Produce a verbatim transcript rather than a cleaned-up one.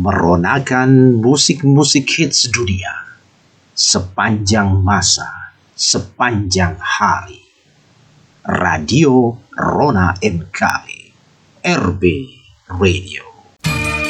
meronakan musik-musik hits dunia sepanjang masa, sepanjang hari. Radio Rona M K W, R B Radio.